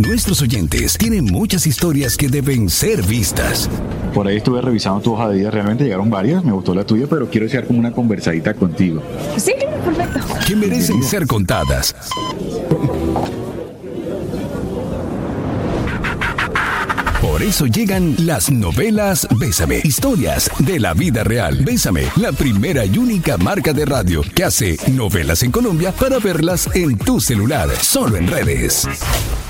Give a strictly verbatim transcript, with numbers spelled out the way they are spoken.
Nuestros oyentes tienen muchas historias que deben ser vistas. Por ahí estuve revisando tu hoja de vida, realmente llegaron varias, me gustó la tuya, pero quiero echar como una conversadita contigo. Sí, perfecto. Que merecen ser contadas. Por eso llegan las novelas Bésame, historias de la vida real. Bésame, la primera y única marca de radio que hace novelas en Colombia para verlas en tu celular, solo en redes.